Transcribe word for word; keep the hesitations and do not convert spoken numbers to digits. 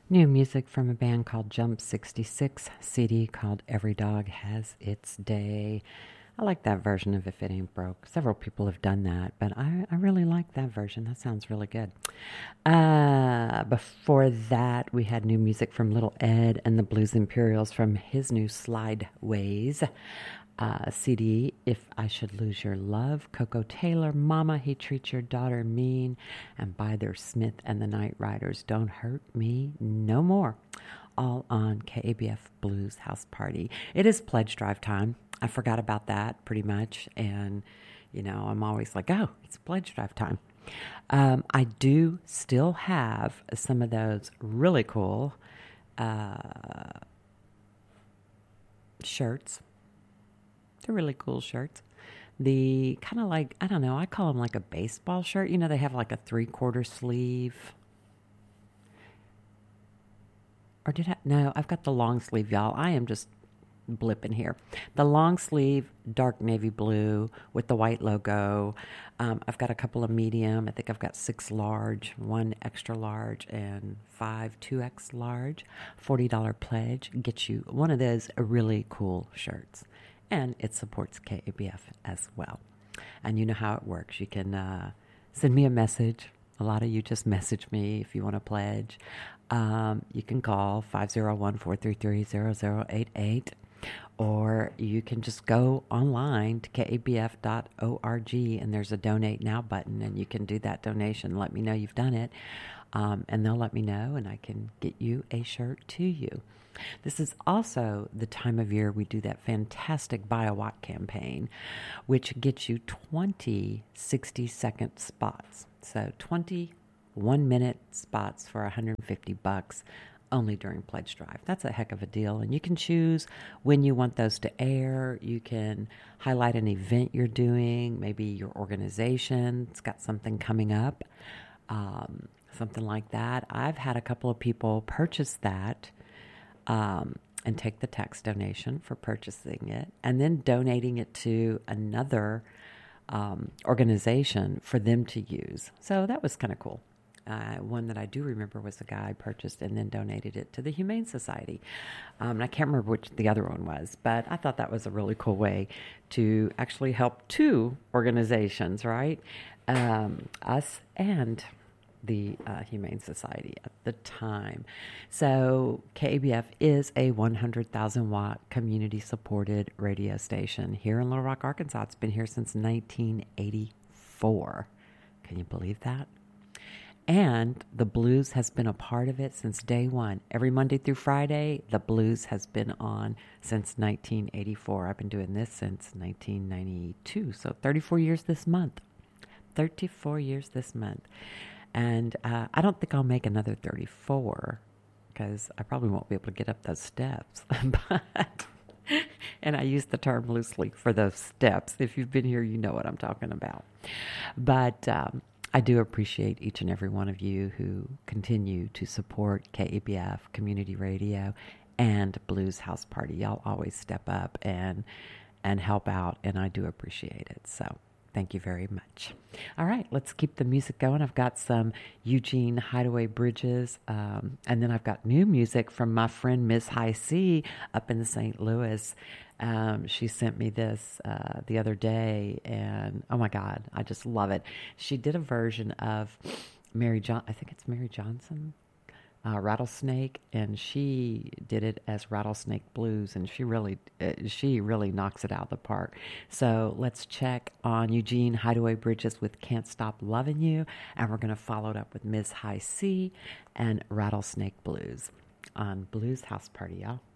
New music from a band called Jump sixty-six, C D called Every Dog Has Its Day. I like that version of If It Ain't Broke. Several people have done that, but I, I really like that version. That sounds really good. Uh, before that, we had new music from Little Ed and the Blues Imperials from his new Slideways uh, C D, If I Should Lose Your Love. Coco Taylor, Mama, He Treats Your Daughter Mean, and By Their Smith and the Night Riders, Don't Hurt Me No More. All on K A B F Blues House Party. It is pledge drive time. I forgot about that pretty much, and you know, I'm always like, oh, it's pledge drive time. Um, I do still have some of those really cool uh, shirts. They're really cool shirts. The kind of like, I don't know, I call them like a baseball shirt. You know, they have like a three-quarter sleeve. Or did I? No, I've got the long sleeve, y'all. I am just blipping here. The long sleeve, dark navy blue with the white logo. Um, I've got a couple of medium. I think I've got six large, one extra large, and five two X large. forty dollars pledge gets you one of those really cool shirts. And it supports K A B F as well. And you know how it works. You can uh, send me a message. A lot of you just message me if you want to pledge. Um, you can call five oh one, four three three, zero zero eight eight. Or you can just go online to K A B F dot org and there's a donate now button and you can do that donation. Let me know you've done it. Um, and they'll let me know and I can get you a shirt to you. This is also the time of year we do that fantastic Buy a Watt campaign, which gets you twenty sixty-second spots. So twenty one-minute spots for one hundred fifty bucks only during Pledge Drive. That's a heck of a deal. And you can choose when you want those to air. You can highlight an event you're doing, maybe your organization's got something coming up, um, something like that. I've had a couple of people purchase that Um, and take the tax donation for purchasing it and then donating it to another um, organization for them to use. So that was kind of cool. Uh, one that I do remember was a guy purchased and then donated it to the Humane Society. Um, and I can't remember which the other one was, but I thought that was a really cool way to actually help two organizations, right? Um, us and the uh, Humane Society at the time. So K A B F is a one hundred thousand watt community supported radio station here in Little Rock, Arkansas. It's been here since nineteen eighty-four. Can you believe that? And the blues has been a part of it since day one. Every Monday through Friday, the blues has been on since nineteen eighty-four. I've been doing this since nineteen ninety-two, so thirty-four years this month. thirty-four years this month. And uh, I don't think I'll make another thirty-four because I probably won't be able to get up those steps. but, and I use the term loosely for those steps. If you've been here, you know what I'm talking about. But um, I do appreciate each and every one of you who continue to support K A B F Community Radio and Blues House Party. Y'all always step up and and help out, and I do appreciate it. So thank you very much. All right, let's keep the music going. I've got some Eugene Hideaway Bridges, um, and then I've got new music from my friend Miss High C up in Saint Louis. Um, she sent me this uh, the other day, and oh my God, I just love it. She did a version of Mary John. I think it's Mary Johnson. Uh, Rattlesnake, and she did it as Rattlesnake Blues, and she really, uh, she really knocks it out of the park. So let's check on Eugene Hideaway Bridges with Can't Stop Loving You, and we're going to follow it up with Miss High C and Rattlesnake Blues on Blues House Party, y'all.